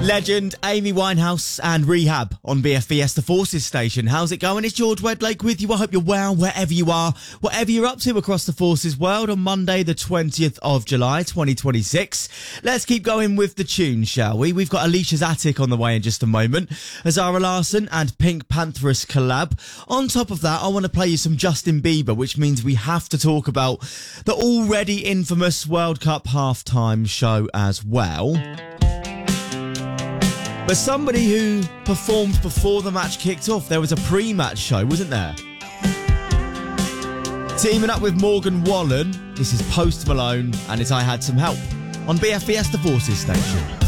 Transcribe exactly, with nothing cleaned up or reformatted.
Legend, Amy Winehouse and Rehab on B F Fiesta Forces station. How's it going? It's George Wedlake with you. I hope you're well wherever you are, whatever you're up to across the Forces world on Monday the twentieth of July twenty twenty-six. Let's keep going with the tune, shall we? We've got Alicia's Attic on the way in just a moment, Zara Larsson and Pink Pantheress collab. On top of that, I want to play you some Justin Bieber, which means we have to talk about the already infamous World Cup halftime show as well. But somebody who performed before the match kicked off, there was a pre-match show, wasn't there? Teaming up with Morgan Wallen, this is Post Malone, and it's I Had Some Help on B F Fiesta Forces station.